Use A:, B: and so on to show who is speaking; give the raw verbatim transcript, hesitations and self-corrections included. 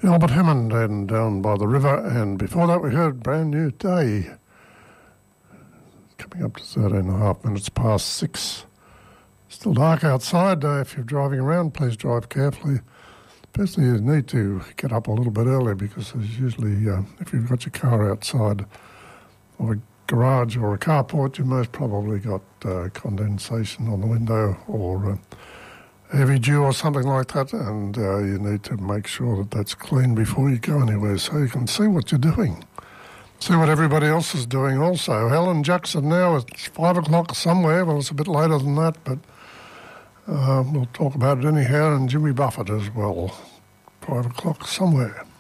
A: Albert Hammond and Down by the River, and before that we heard Brand New Day. Coming up to thirteen and a half minutes past six. Still dark outside. Uh, if you're driving around, please drive carefully. Personally, you need to get up a little bit early because there's usually, uh, if you've got your car outside or a garage or a carport, you most probably got uh, condensation on the window or uh, heavy dew or something like that, and uh, you need to make sure that that's clean before you go anywhere so you can see what you're doing. See what everybody else is doing also. Helen Jackson now, it's five o'clock somewhere. Well, it's a bit later than that, but uh, we'll talk about it anyhow. And Jimmy Buffett as well. Five o'clock somewhere.